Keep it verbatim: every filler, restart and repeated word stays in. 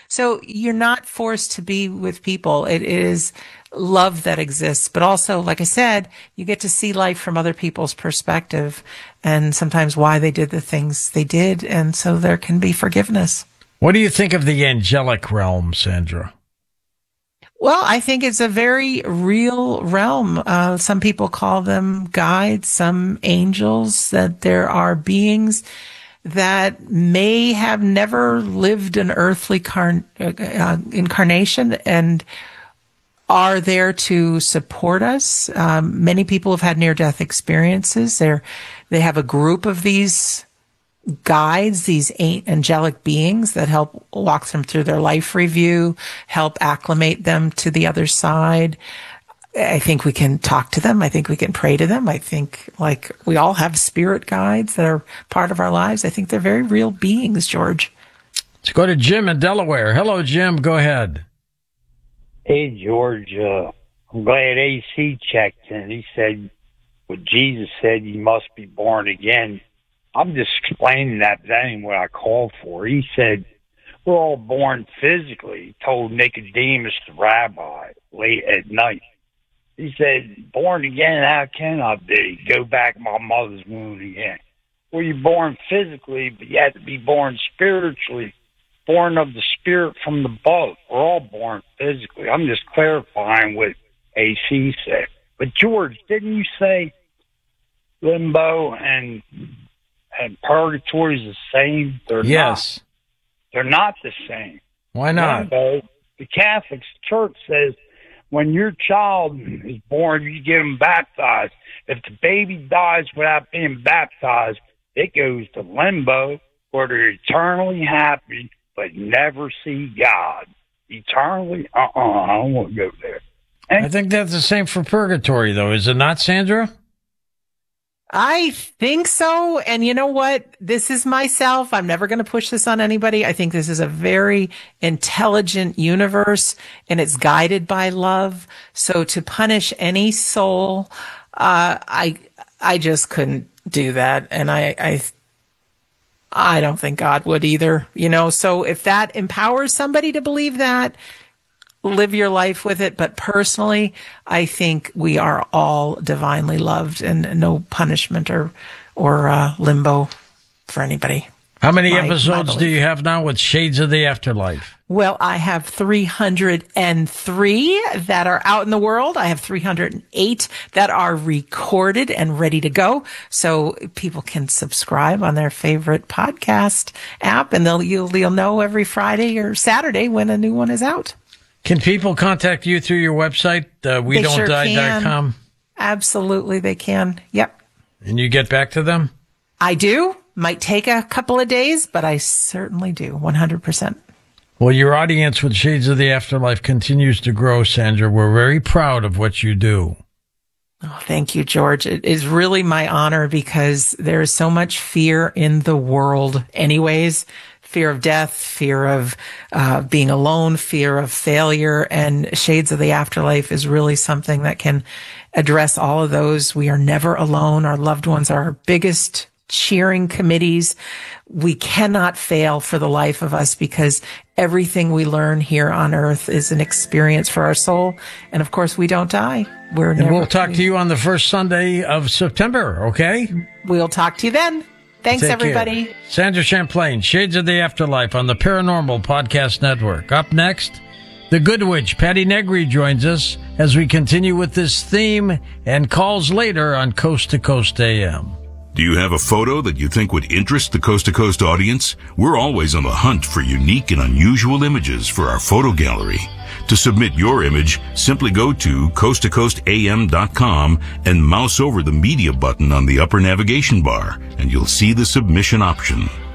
So you're not forced to be with people. It is love that exists. But also, like I said, you get to see life from other people's perspective and sometimes why they did the things they did. And so there can be forgiveness. What do you think of the angelic realm, Sandra? Well, I think it's a very real realm. Uh, some people call them guides, some angels, that there are beings that may have never lived an earthly car- uh, incarnation and are there to support us. Um, many people have had near-death experiences. They're, they have a group of these guides, these angelic beings that help walk them through their life review, help acclimate them to the other side. I think we can talk to them. I think we can pray to them. I think, like, we all have spirit guides that are part of our lives. I think they're very real beings, George. Let's go to Jim in Delaware. Hello, Jim. Go ahead. Hey, George. Uh, I'm glad A C checked in. He said what Jesus said, you must be born again. I'm just explaining that, that ain't what I called for. He said, we're all born physically. He told Nicodemus, the rabbi, late at night. He said, born again, how can I be? Go back my mother's womb again. Well, you're born physically, but you have to be born spiritually, born of the spirit from the above. We're all born physically. I'm just clarifying what A C said. But, George, didn't you say limbo and... and purgatory is the same? They're yes. not. They're not the same. Why not? Limbo, the Catholic Church says when your child is born, you get them baptized. If the baby dies without being baptized, it goes to limbo, where they're eternally happy but never see God. Eternally? Uh-uh, I don't want to go there. And I think that's the same for purgatory, though. Is it not, Sandra? I think so. And you know what? This is myself. I'm never going to push this on anybody. I think this is a very intelligent universe and it's guided by love. So to punish any soul, uh, I, I just couldn't do that. And I, I, I don't think God would either, you know? So if that empowers somebody to believe that, live your life with it. But personally, I think we are all divinely loved and no punishment or, or uh, limbo for anybody. How many my, episodes my do you have now with Shades of the Afterlife? Well, I have three hundred three that are out in the world. I have three hundred eight that are recorded and ready to go. So people can subscribe on their favorite podcast app and they'll, you'll, you'll know every Friday or Saturday when a new one is out. Can people contact you through your website, uh, we don't die dot com? Sure Absolutely, they can. Yep. And you get back to them? I do. Might take a couple of days, but I certainly do, one hundred percent. Well, your audience with Shades of the Afterlife continues to grow, Sandra. We're very proud of what you do. Oh, thank you, George. It is really my honor because there is so much fear in the world anyways. Fear of death, fear of uh, being alone, fear of failure, and Shades of the Afterlife is really something that can address all of those. We are never alone. Our loved ones are our biggest cheering committees. We cannot fail for the life of us because everything we learn here on earth is an experience for our soul. And of course, we don't die. We're and never, we'll talk we, to you on the first Sunday of September, okay? We'll talk to you then. Thanks, Take everybody. Care. Sandra Champlain, Shades of the Afterlife on the Paranormal Podcast Network. Up next, the Good Witch, Patty Negri, joins us as we continue with this theme and calls later on Coast to Coast A M. Do you have a photo that you think would interest the Coast to Coast audience? We're always on the hunt for unique and unusual images for our photo gallery. To submit your image, simply go to coast to coast a m dot com and mouse over the media button on the upper navigation bar, and you'll see the submission option.